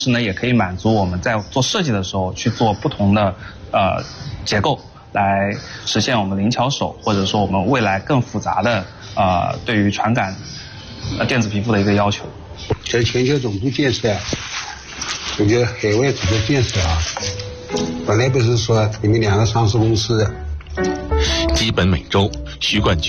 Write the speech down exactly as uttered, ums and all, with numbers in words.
是呢，也可以满足我们在做设计的时候去做不同的呃结构，来实现我们灵巧手，或者说我们未来更复杂的呃对于传感呃电子皮肤的一个要求。 在全球总部建设，我觉得海外组织建设啊，本来不是说你们两个上市公司的， 基本每周徐冠军